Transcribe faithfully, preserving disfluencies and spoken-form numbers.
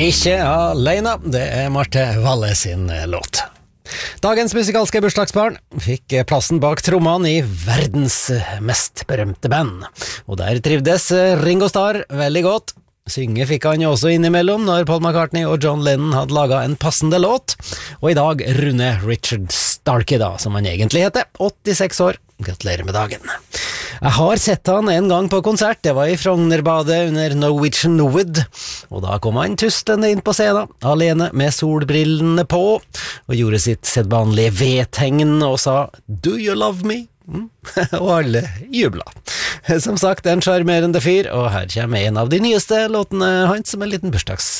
Ikke alene, det er Marte Valle sin låt. Dagens musikalske bursdagsbarn fikk plassen bak trommene i verdens mest berømte band, og der trivdes Ringo Starr veldig godt. Synge fikk han jo også innimellom når Paul McCartney og John Lennon hadde laget en passende låt, og i dag runder Richard Starkey da, som han egentlig heter, åttiseks år. Gratulerer med dagen. Jeg har sett han en gang på konsert, det var i Frognerbadet under Norwegian Wood, og da kom han tustende inn på scenen, alene med solbrillene på, og gjorde sitt sedvanlige V-tegn og sa «Do you love me?» Mm. og alle jubla. Som sagt, en charmerende fyr, og her kommer en av de nyeste låtene hans som en liten bursdags